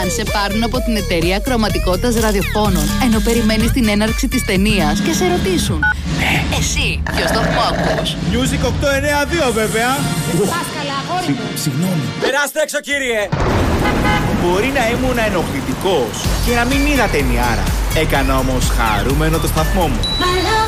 Αν σε πάρουν από την εταιρεία κρωματικότητας ραδιοφώνων, ενώ περιμένεις την έναρξη της ταινίας και σε ρωτήσουν εσύ, ποιο σταθμό ακούς? Music 892 βέβαια. Συγγνώμη. Περάστε έξω, κύριε. Μπορεί να ήμουν ενοχλητικός και να μην είδα ταινιάρα. Έκανα όμως χαρούμενο το σταθμό μου.